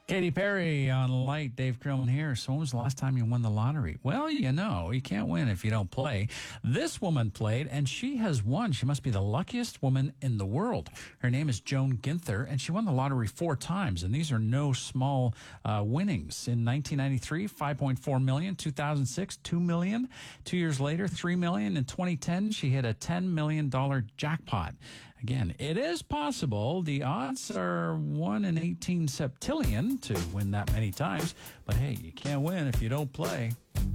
Katy Perry on Light, Dave Krillman here. So when was the last time you won the lottery? Well, you can't win if you don't play. This woman played, and she has won. She must be the luckiest woman in the world. Her name is Joan Ginther, and she won the lottery 4 times, and these are no small winnings. In 1993, $5.4 million. 2006, $2 million. 2 years later, $3 million. In 2010, she hit a $10 million jackpot. Again, it is possible. The odds are 1 in 18 septillion to win that many times. But hey, you can't win if you don't play.